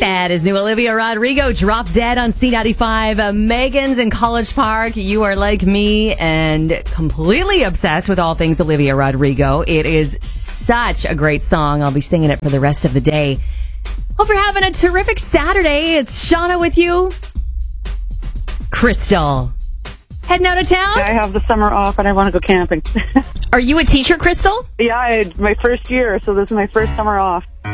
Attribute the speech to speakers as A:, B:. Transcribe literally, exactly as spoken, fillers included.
A: that is new Olivia Rodrigo, Drop Dead on C ninety-five. Uh, Megan's in College Park. You are like me and completely obsessed with all things Olivia Rodrigo. It is such a great song. I'll be singing it for the rest of the day. Hope you're having a terrific Saturday. It's Shauna with you. Crystal. Heading out of town?
B: I have the summer off and I want to go camping.
A: Are you a teacher, Crystal?
B: Yeah, I, my first year, so this is my first summer off.